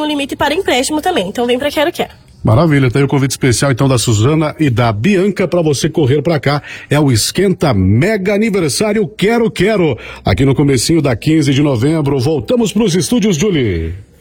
um limite para empréstimo também. Então vem pra Quero Quero. Maravilha, tem o convite especial então da Suzana e da Bianca para você correr para cá. É o Esquenta Mega Aniversário Quero Quero. Aqui no comecinho da 15 de novembro. Voltamos para os estúdios, Julie.